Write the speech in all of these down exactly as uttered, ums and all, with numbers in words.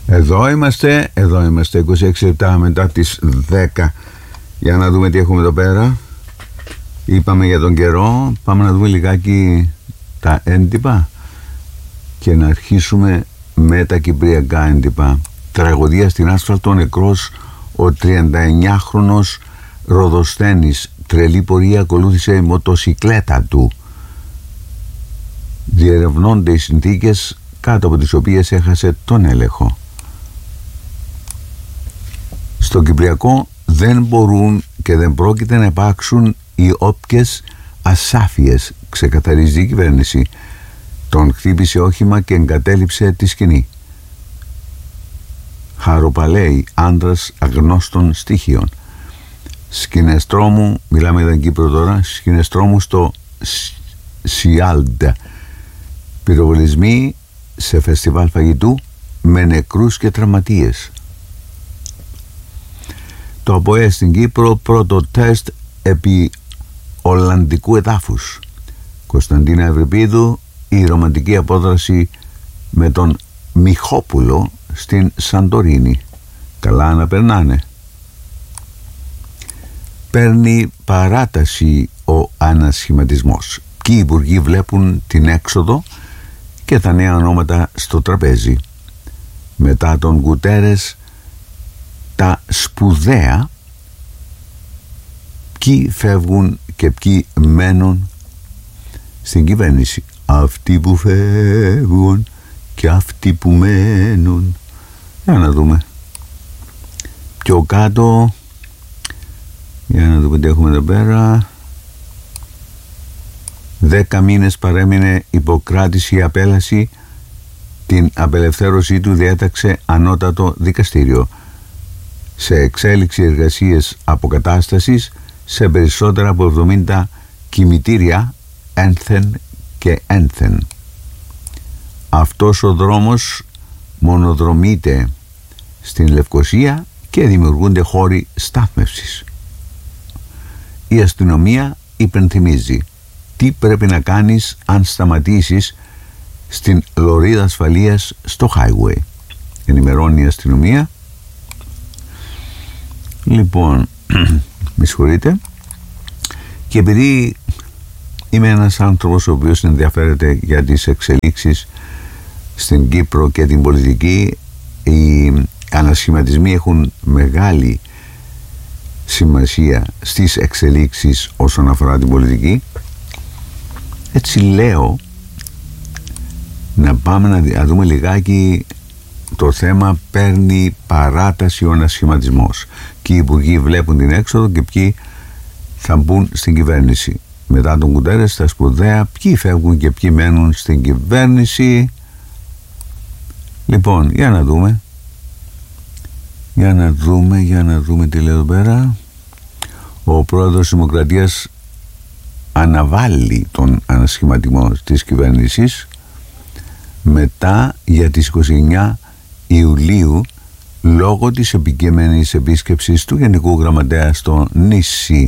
Εδώ είμαστε, εδώ είμαστε είκοσι έξι λεπτά μετά τις δέκα. Για να δούμε τι έχουμε εδώ πέρα. Είπαμε για τον καιρό. Πάμε να δούμε λιγάκι τα έντυπα και να αρχίσουμε με τα κυπριακά έντυπα. Τραγωδία στην άσφαλτο, νεκρός ο τριανταεννιάχρονος Ροδοσθένης. Τρελή πορεία ακολούθησε η μοτοσικλέτα του. Διερευνώνται οι συνθήκες κάτω από τις οποίες έχασε τον έλεγχο. Στο Κυπριακό δεν μπορούν και δεν πρόκειται να υπάρξουν οι όποιες ασάφειες, ξεκαθαρίζει η κυβέρνηση. Τον χτύπησε όχημα και εγκατέλειψε τη σκηνή. Χαροπαλέει, άντρας αγνώστων στοιχείων. Σκηνές τρόμου, μιλάμε για την Κύπρο τώρα, σκηνές τρόμου στο Σιάλντα. Πυροβολισμοί σε φεστιβάλ φαγητού με νεκρούς και τραυματίες. Το ΑΠΟΕ στην Κύπρο, πρώτο τεστ επί Ολλανδικού εδάφους. Κωνσταντίνα Ευρυπίδου, η ρομαντική απόδραση με τον Μιχόπουλο στην Σαντορίνη. Καλά να περνάνε. Παίρνει παράταση ο ανασχηματισμός. Ποιοι υπουργοί βλέπουν την έξοδο και τα νέα ονόματα στο τραπέζι. Μετά τον Γκουτέρες, τα σπουδαία, ποιοι φεύγουν και ποιοι μένουν στην κυβέρνηση. Αυτοί που φεύγουν και αυτοί που μένουν. Για να δούμε. Πιο κάτω, για να δούμε τι έχουμε εδώ πέρα. Δέκα μήνες παρέμεινε υποκράτηση ή απέλαση. Την απελευθέρωσή του διέταξε ανώτατο δικαστήριο. Σε εξέλιξη εργασίες αποκατάστασης σε περισσότερα από εβδομήντα κημητήρια ένθεν και ένθεν. Αυτός ο δρόμος μονοδρομείται στην Λευκοσία και δημιουργούνται χώροι στάθμευσης. Η αστυνομία υπενθυμίζει τι πρέπει να κάνεις αν σταματήσεις στην λωρίδα ασφαλείας στο highway. Ενημερώνει η αστυνομία. Λοιπόν, με συγχωρείτε. Και επειδή είμαι ένας άνθρωπος ο οποίος ενδιαφέρεται για τις εξελίξεις στην Κύπρο και την πολιτική, οι ανασχηματισμοί έχουν μεγάλη σημασία στις εξελίξεις όσον αφορά την πολιτική. Έτσι λέω να πάμε να δούμε λιγάκι το θέμα. Παίρνει παράταση ο ανασχηματισμός και οι υπουργοί βλέπουν την έξοδο και ποιοι θα μπουν στην κυβέρνηση. Μετά τον Κουτέρες, τα σπουδαία, ποιοι φεύγουν και ποιοι μένουν στην κυβέρνηση. Λοιπόν, για να δούμε για να δούμε για να δούμε τι λέει εδώ πέρα. Ο πρόεδρος της Δημοκρατίας αναβάλει τον ανασχηματισμό της κυβέρνησης μετά για τις είκοσι εννέα Ιουλίου λόγω της επικείμενης επίσκεψης του Γενικού Γραμματέα στο νησί.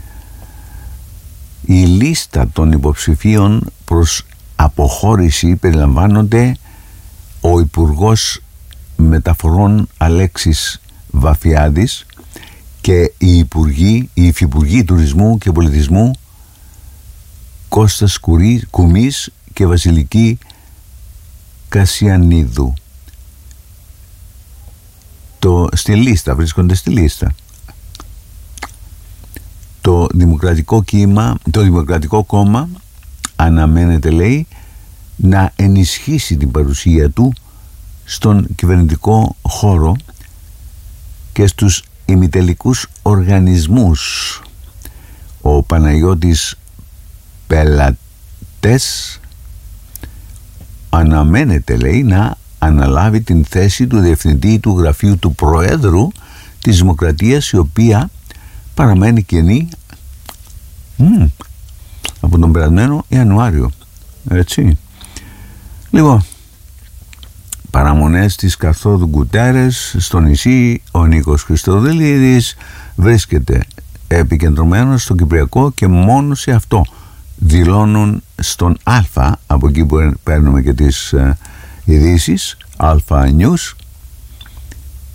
Η λίστα των υποψηφίων προς αποχώρηση περιλαμβάνονται ο Υπουργός Μεταφορών Αλέξης Βαφιάδης και οι Υπουργοί, οι Υφυπουργοί Τουρισμού και Πολιτισμού Κώστας Κουρί, Κουμής και Βασιλική Κασιανίδου. Το, στη λίστα, βρίσκονται στη λίστα. Το Δημοκρατικό Κύμα, το Δημοκρατικό Κόμμα αναμένεται, λέει, να ενισχύσει την παρουσία του στον κυβερνητικό χώρο και στους ημιτελικούς οργανισμούς. Ο Παναγιώτης Πελατές αναμένεται, λέει, να αναλάβει την θέση του διευθυντή του γραφείου του Προέδρου της Δημοκρατίας, η οποία παραμένει κενή mm, από τον περασμένο Ιανουάριο. Έτσι. Λοιπόν, παραμονές της καθόδου Γκουτέρες στο νησί. Ο Νίκος Χριστοδηλίδης βρίσκεται επικεντρωμένος στο Κυπριακό και μόνο σε αυτό. Δηλώνουν στον Α, από εκεί που παίρνουμε και τις ε, ειδήσεις, Α News,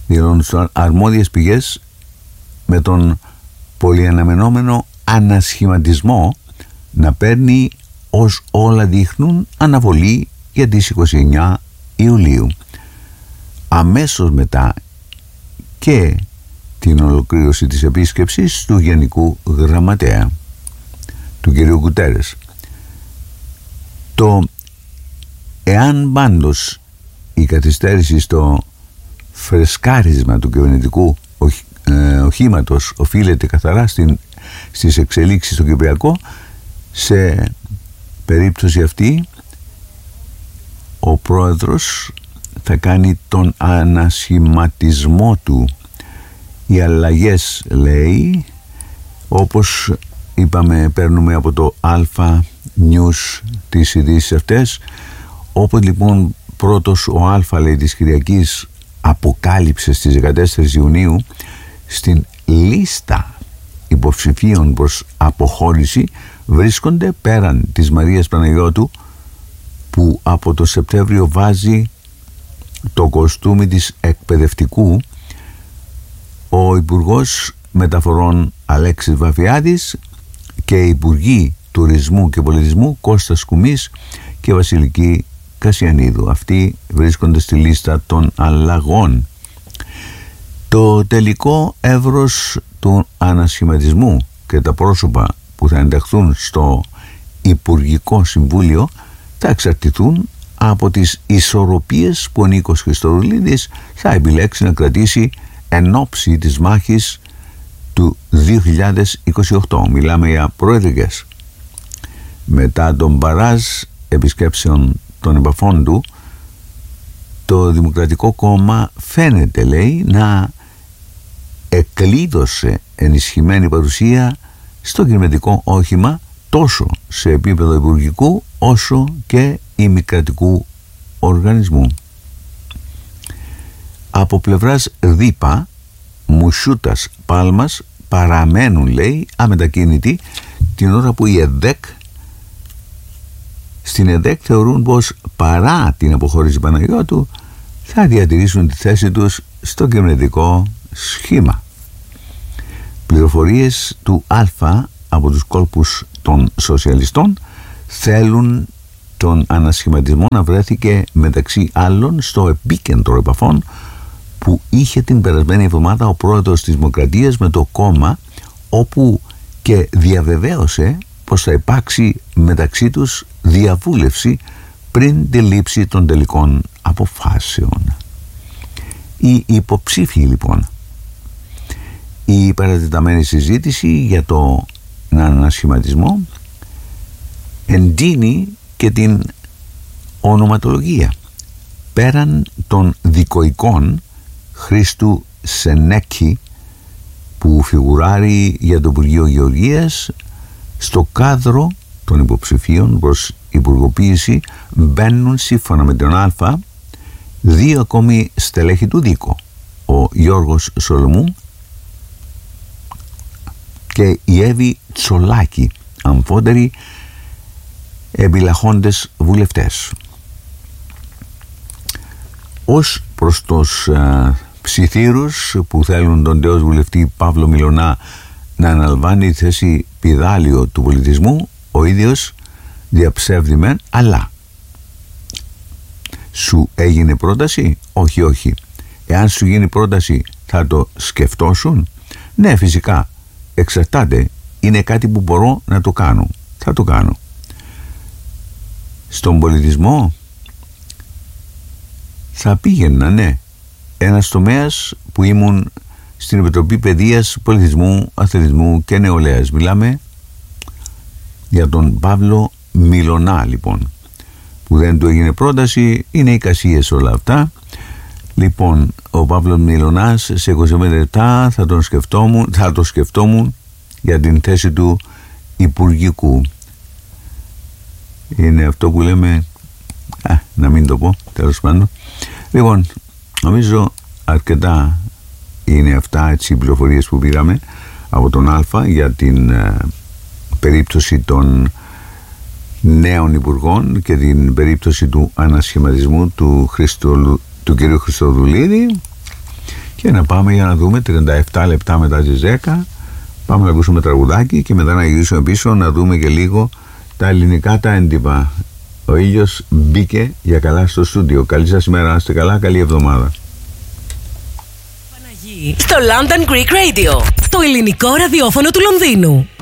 δηλώνουν στις αρμόδιες πηγές με τον πολυαναμενόμενο ανασχηματισμό να παίρνει, ως όλα δείχνουν, αναβολή για τις είκοσι εννέα Ιουλίου. Αμέσως μετά και την ολοκλήρωση της επίσκεψης του Γενικού Γραμματέα, του κ. Γκουτέρες. Το εάν πάντως η καθυστέρηση στο φρεσκάρισμα του κυβερνητικού οχ, ε, οχήματος οφείλεται καθαρά στην, στις εξελίξεις στο Κυπριακό, σε περίπτωση αυτή ο πρόεδρος θα κάνει τον ανασχηματισμό του. Οι αλλαγές, λέει, όπως είπαμε, παίρνουμε από το Alpha News τις ειδήσεις αυτές. Όπως λοιπόν πρώτος ο Αλφα, λέει, της Κυριακής αποκάλυψε στις δεκατέσσερις Ιουνίου στην λίστα υποψηφίων προς αποχώρηση βρίσκονται, πέραν της Μαρίας Παναγιώτου, που από το Σεπτέμβριο βάζει το κοστούμι της εκπαιδευτικού, ο Υπουργός Μεταφορών Αλέξης Βαφιάδης και οι Υπουργοί Τουρισμού και Πολιτισμού Κώστας Κουμής και Βασιλική Κασιανίδου. Αυτοί βρίσκονται στη λίστα των αλλαγών. Το τελικό εύρος του ανασχηματισμού και τα πρόσωπα που θα ενταχθούν στο Υπουργικό Συμβούλιο θα εξαρτηθούν από τις ισορροπίες που ο Νίκος Χριστοδουλίδης θα επιλέξει να κρατήσει εν ώψη της μάχης του δύο χιλιάδες είκοσι οκτώ. Μιλάμε για προεδρικές. Μετά τον μπαράζ επισκέψεων των επαφών του, το Δημοκρατικό Κόμμα φαίνεται, λέει, να εκλείδωσε ενισχυμένη παρουσία στο κυβερνητικό όχημα, τόσο σε επίπεδο υπουργικού όσο και ημικρατικού οργανισμού. Από πλευράς ΔΥΠΑ, Μουσούτας, Πάλμας παραμένουν, λέει, αμετακίνητοι, την ώρα που η ΕΔΕΚ στην ΕΔΕΚ θεωρούν πως παρά την αποχώρηση Παναγιώτου θα διατηρήσουν τη θέση τους στο κυβερνητικό σχήμα. Πληροφορίες του Αλφα από τους κόλπους των σοσιαλιστών θέλουν τον ανασχηματισμό να βρέθηκε μεταξύ άλλων στο επίκεντρο επαφών που είχε την περασμένη εβδομάδα ο πρόεδρος της Δημοκρατίας με το κόμμα, όπου και διαβεβαίωσε πως θα υπάρξει μεταξύ τους διαβούλευση πριν τη λήψη των τελικών αποφάσεων. Οι υποψήφοι, λοιπόν, η παρατεταμένη συζήτηση για το ανασχηματισμό εντείνει και την ονοματολογία. Πέραν των δικοικών Χρήστου Σενέκη, που φιγουράρει για το Υπουργείο Γεωργίας, στο κάδρο των υποψηφίων προς υπουργοποίηση μπαίνουν, σύμφωνα με τον Αλφα, δύο ακόμη στελέχη του Δίκο, ο Γιώργος Σολομού και η Εύη Τσολάκη, αμφότεροι επιλαχόντες βουλευτές. Ως προς τους α, ψιθύρους που θέλουν τον τέος βουλευτή Παύλο Μιλωνά να αναλαμβάνει τη θέση πηδάλιο του πολιτισμού, ο ίδιος διαψεύδει μεν, αλλά σου έγινε πρόταση? Όχι, όχι. Εάν σου γίνει πρόταση, θα το σκεφτώσουν? Ναι, φυσικά. Εξαρτάται. Είναι κάτι που μπορώ να το κάνω. Θα το κάνω. Στον πολιτισμό θα πήγαινα, ναι. Ένας τομέας που ήμουν στην Επιτροπή Παιδείας, Πολιτισμού, Αθλητισμού και Νεολαίας. Μιλάμε για τον Παύλο Μιλωνά, λοιπόν, που δεν του έγινε πρόταση. Είναι εικασίες όλα αυτά. Λοιπόν, ο Παύλος Μιλωνάς σε είκοσι πέντε λεπτά θα τον σκεφτόμουν, θα το σκεφτόμουν για την θέση του υπουργικού. Είναι αυτό που λέμε, α, να μην το πω, τέλος πάντων. Λοιπόν, νομίζω αρκετά είναι αυτά, έτσι, οι πληροφορίες που πήραμε από τον Αλφα για την ε, περίπτωση των νέων υπουργών και την περίπτωση του ανασχηματισμού του, Χριστο, του κ. Χριστοδουλίδη. Και Και να πάμε για να δούμε τριάντα επτά λεπτά μετά τις δέκα. Πάμε να ακούσουμε τραγουδάκι και μετά να γυρίσουμε πίσω να δούμε και λίγο τα ελληνικά τα έντυπα. Ο ήλιος μπήκε για καλά στο στούντιο. Καλή σας ημέρα, να είστε καλά, καλή εβδομάδα. Στο London Greek Radio, το ελληνικό ραδιόφωνο του Λονδίνου.